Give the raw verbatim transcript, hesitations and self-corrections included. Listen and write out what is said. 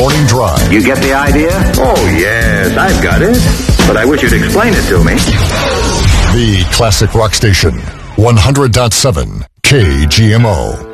Morning Drive. You get the idea? Oh, yes, I've got it. But I wish you'd explain it to me. The classic rock station, one hundred point seven K G M O.